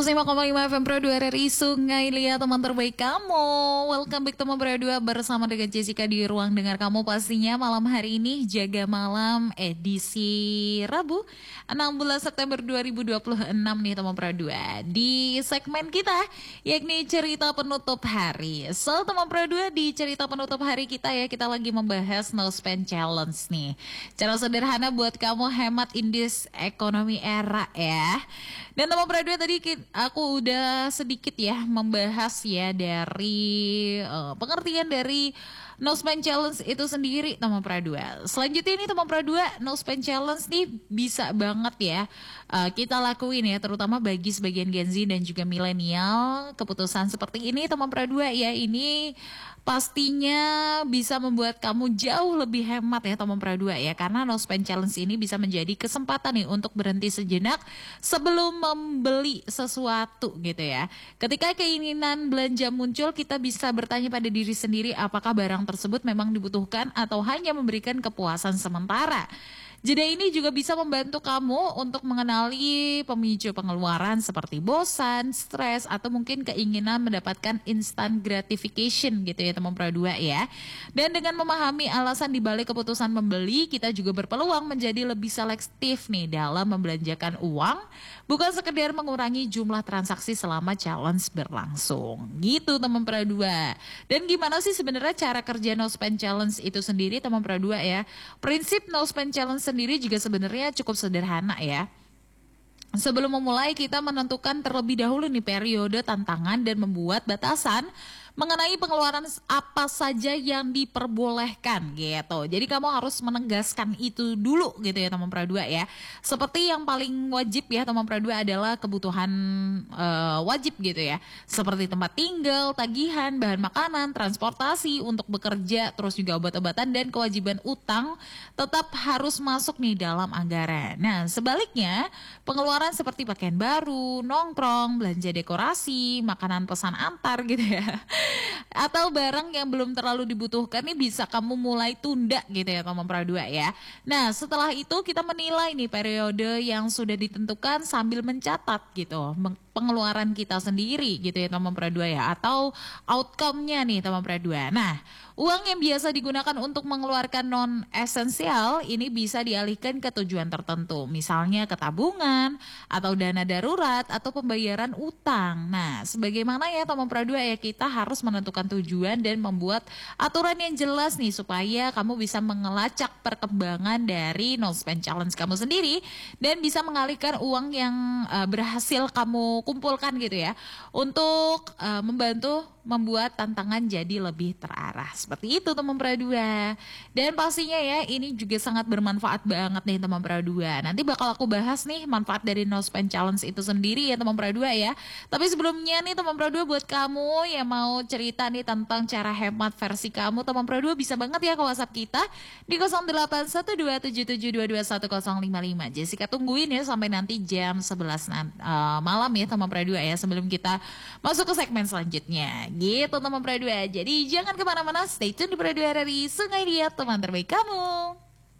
105,5 FM Pro 2 RRI Sungai Liat, teman terbaik kamu. Welcome back teman Pro 2 bersama dengan Jessica di ruang dengar kamu. Pastinya malam hari ini Jaga Malam edisi Rabu 16 September 2026 nih teman Pro 2. Di segmen kita yakni cerita penutup hari. So teman Pro 2, di cerita penutup hari kita ya, kita lagi membahas No Spend Challenge nih. Cara sederhana buat kamu hemat in this economy era ya. Dan teman Pro 2, tadi aku udah sedikit ya membahas ya dari pengertian dari No Spend Challenge itu sendiri teman Pro 2. Selanjutnya ini teman Pro 2, No Spend Challenge nih bisa banget ya kita lakuin ya, terutama bagi sebagian Gen Z dan juga milenial. Keputusan seperti ini teman Pro 2 ya, ini pastinya bisa membuat kamu jauh lebih hemat ya teman Pro 2 ya, karena No Spend Challenge ini bisa menjadi kesempatan nih untuk berhenti sejenak sebelum membeli sesuatu gitu ya. Ketika keinginan belanja muncul, kita bisa bertanya pada diri sendiri apakah barang tersebut memang dibutuhkan atau hanya memberikan kepuasan sementara. Jeda ini juga bisa membantu kamu untuk mengenali pemicu pengeluaran seperti bosan, stres, atau mungkin keinginan mendapatkan instant gratification gitu ya teman Pro 2 ya. Dan dengan memahami alasan dibalik keputusan membeli, kita juga berpeluang menjadi lebih selektif nih dalam membelanjakan uang, bukan sekedar mengurangi jumlah transaksi selama challenge berlangsung. Gitu teman Pro 2. Dan gimana sih sebenarnya cara kerja No Spend Challenge itu sendiri teman Pro 2 ya? Prinsip No Spend Challenge sendiri juga sebenarnya cukup sederhana ya. Sebelum memulai, kita menentukan terlebih dahulu nih periode tantangan dan membuat batasan mengenai pengeluaran apa saja yang diperbolehkan gitu. Jadi kamu harus menegaskan itu dulu gitu ya teman Pro 2 ya. Seperti yang paling wajib ya teman Pro 2 adalah kebutuhan wajib gitu ya. Seperti tempat tinggal, tagihan, bahan makanan, transportasi untuk bekerja, terus juga obat-obatan dan kewajiban utang tetap harus masuk nih dalam anggaran. Nah, sebaliknya pengeluaran seperti pakaian baru, nongkrong, belanja dekorasi, makanan pesan antar gitu ya, atau barang yang belum terlalu dibutuhkan nih bisa kamu mulai tunda gitu ya teman Pro 2 ya. Nah, setelah itu kita menilai nih periode yang sudah ditentukan sambil mencatat gitu pengeluaran kita sendiri gitu ya teman Pro 2 ya, atau outcome-nya nih teman Pro 2. Nah, uang yang biasa digunakan untuk mengeluarkan non esensial ini bisa dialihkan ke tujuan tertentu, misalnya ke tabungan atau dana darurat atau pembayaran utang. Nah, sebagaimana ya teman Pro 2 ya, kita harus menentukan tujuan dan membuat aturan yang jelas nih supaya kamu bisa mengelacak perkembangan dari No Spend Challenge kamu sendiri dan bisa mengalihkan uang yang berhasil kamu kumpulkan gitu ya, untuk membantu membuat tantangan jadi lebih terarah. Seperti itu teman Pro 2. Dan pastinya ya ini juga sangat bermanfaat banget nih teman Pro 2. Nanti bakal aku bahas nih manfaat dari No Spend Challenge itu sendiri ya teman Pro 2 ya. Tapi sebelumnya nih teman Pro 2, buat kamu yang mau cerita nih tentang cara hemat versi kamu, teman Pro 2 bisa banget ya ke WhatsApp kita di 081277221055. Jessica tungguin ya sampai nanti jam 11 malam ya teman Pro 2 ya, sebelum kita masuk ke segmen selanjutnya. Gitu teman Pro 2. Jadi jangan kemana-mana, stay tune di Pro 2 RRI Sungai Liat, teman terbaik kamu.